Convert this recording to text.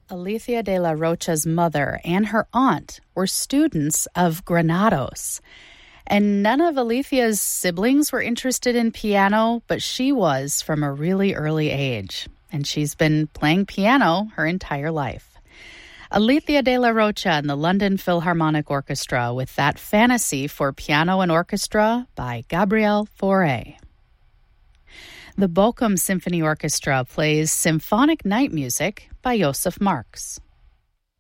Alicia de la Rocha's mother and her aunt were students of Granados. And none of Alicia's siblings were interested in piano, but she was from a really early age. And she's been playing piano her entire life. Alicia de la Rocha and the London Philharmonic Orchestra with that Fantasy for Piano and Orchestra by Gabriel Fauré. The Bochum Symphony Orchestra plays Symphonic Night Music by Josef Marx.